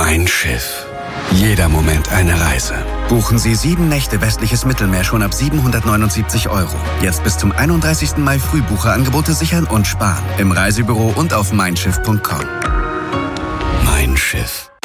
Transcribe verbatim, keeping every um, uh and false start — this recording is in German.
Mein Schiff. Jeder Moment eine Reise. Buchen Sie sieben Nächte westliches Mittelmeer schon ab siebenhundertneunundsiebzig Euro. Jetzt bis zum einunddreißigsten Mai Frühbucherangebote sichern und sparen. Im Reisebüro und auf mein schiff punkt com. Mein Schiff.